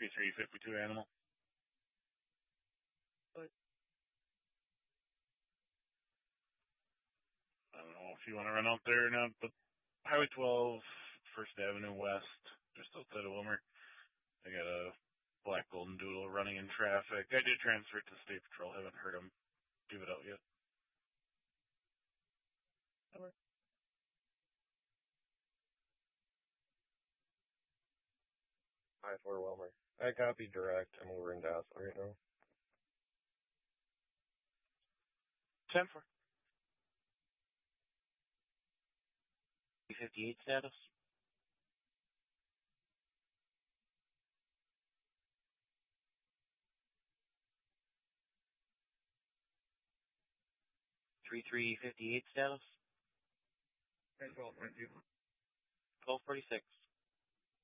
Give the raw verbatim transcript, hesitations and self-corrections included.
three three fifty-two animal. But I don't know if you want to run out there or not, but Highway twelve, First Avenue West, just outside of Wilmer. I got a black golden doodle running in traffic. I did transfer it to State Patrol. Haven't heard them give it out yet. Over. Hi, for Wilmer. I copy direct. I'm over in Dassel right now. ten four. three fifty-eight status. three three fifty-eight status. ten twelve, thank you. twelve forty-six.